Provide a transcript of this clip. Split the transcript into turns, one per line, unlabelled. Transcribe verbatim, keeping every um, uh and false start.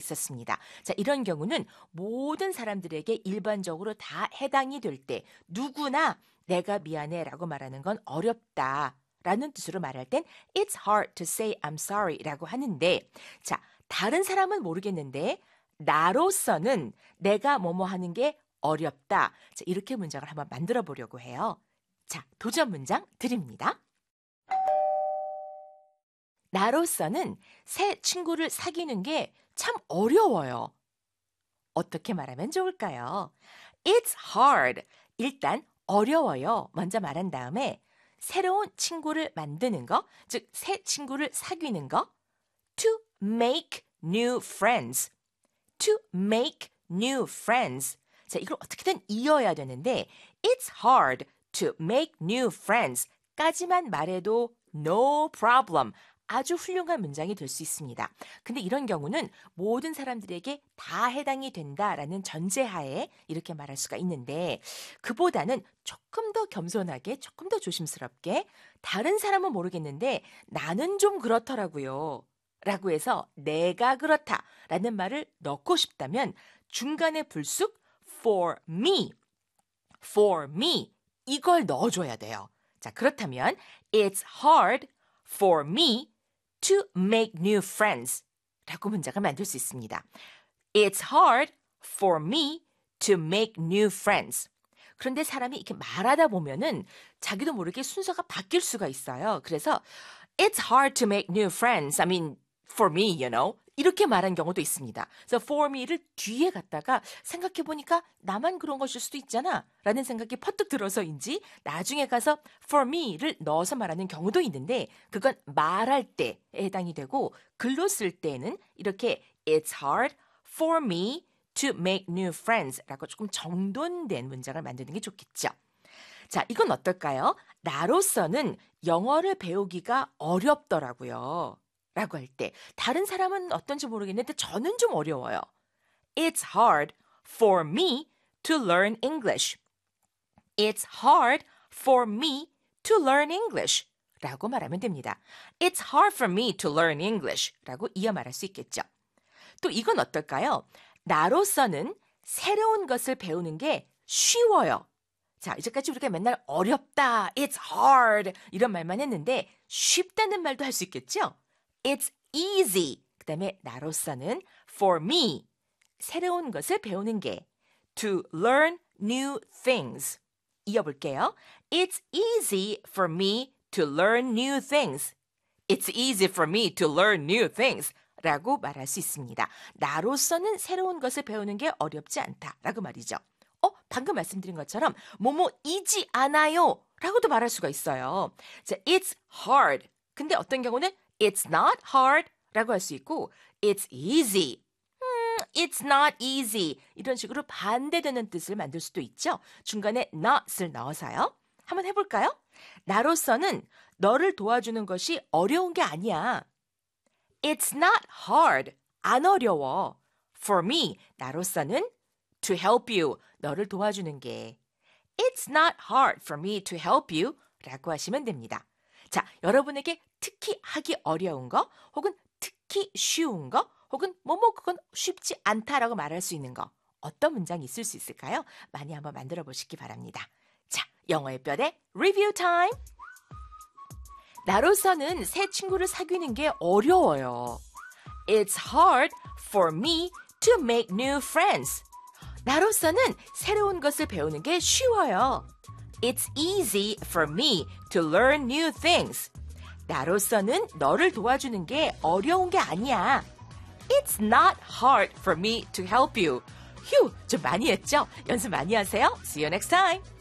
있었습니다. 자, 이런 경우는 모든 사람들에게 일반적으로 다 해당이 될 때 누구나 내가 미안해 라고 말하는 건 어렵다 라는 뜻으로 말할 땐 It's hard to say I'm sorry 라고 하는데, 자, 다른 사람은 모르겠는데 나로서는 내가 뭐뭐 하는 게 어렵다. 자, 이렇게 문장을 한번 만들어 보려고 해요. 자, 도전 문장 드립니다. 나로서는 새 친구를 사귀는 게 참 어려워요. 어떻게 말하면 좋을까요? It's hard. 일단 어려워요. 먼저 말한 다음에 새로운 친구를 만드는 거, 즉 새 친구를 사귀는 거. To make new friends. To make new friends. 자, 이걸 어떻게든 이어야 되는데 It's hard to make new friends 까지만 말해도 no problem. 아주 훌륭한 문장이 될 수 있습니다. 근데 이런 경우는 모든 사람들에게 다 해당이 된다라는 전제하에 이렇게 말할 수가 있는데, 그보다는 조금 더 겸손하게, 조금 더 조심스럽게 다른 사람은 모르겠는데 나는 좀 그렇더라고요 라고 해서 내가 그렇다라는 말을 넣고 싶다면 중간에 불쑥 for me, for me 이걸 넣어줘야 돼요. 자, 그렇다면 It's hard for me to make new friends 라고 문장을 만들 수 있습니다. It's hard for me to make new friends. 그런데 사람이 이렇게 말하다 보면은 자기도 모르게 순서가 바뀔 수가 있어요. 그래서 It's hard to make new friends. I mean, for me, you know. 이렇게 말한 경우도 있습니다. 그래서 for me를 뒤에 갖다가 생각해보니까 나만 그런 것일 수도 있잖아 라는 생각이 퍼뜩 들어서인지 나중에 가서 for me를 넣어서 말하는 경우도 있는데, 그건 말할 때에 해당이 되고 글로 쓸 때는 이렇게 It's hard for me to make new friends 라고 조금 정돈된 문장을 만드는 게 좋겠죠. 자, 이건 어떨까요? 나로서는 영어를 배우기가 어렵더라고요 라고 할 때 다른 사람은 어떤지 모르겠는데 저는 좀 어려워요. It's hard for me to learn English. It's hard for me to learn English 라고 말하면 됩니다. It's hard for me to learn English 라고 이어 말할 수 있겠죠. 또 이건 어떨까요? 나로서는 새로운 것을 배우는 게 쉬워요. 자, 이제까지 우리가 맨날 어렵다, It's hard 이런 말만 했는데 쉽다는 말도 할 수 있겠죠? It's easy. 그 다음에 나로서는 for me 새로운 것을 배우는 게 to learn new things. 이어볼게요. It's easy for me to learn new things. It's easy for me to learn new things 라고 말할 수 있습니다. 나로서는 새로운 것을 배우는 게 어렵지 않다 라고 말이죠. 어, 방금 말씀드린 것처럼 뭐뭐이지 않아요 라고도 말할 수가 있어요. 자, It's hard. 근데 어떤 경우는 It's not hard 라고 할 수 있고 It's easy. 음, It's not easy. 이런 식으로 반대되는 뜻을 만들 수도 있죠. 중간에 not을 넣어서요. 한번 해볼까요? 나로서는 너를 도와주는 것이 어려운 게 아니야. It's not hard. 안 어려워. For me, 나로서는 to help you. 너를 도와주는 게 It's not hard for me to help you 라고 하시면 됩니다. 자, 여러분에게 특히 하기 어려운 거 혹은 특히 쉬운 거 혹은 뭐뭐 그건 쉽지 않다라고 말할 수 있는 거 어떤 문장이 있을 수 있을까요? 많이 한번 만들어 보시기 바랍니다. 자, 영어의 뼈대 리뷰 타임! 나로서는 새 친구를 사귀는 게 어려워요. It's hard for me to make new friends. 나로서는 새로운 것을 배우는 게 쉬워요. It's easy for me to learn new things. 나로서는 너를 도와주는 게 어려운 게 아니야. It's not hard for me to help you. 휴, 좀 많이 했죠? 연습 많이 하세요. See you next time.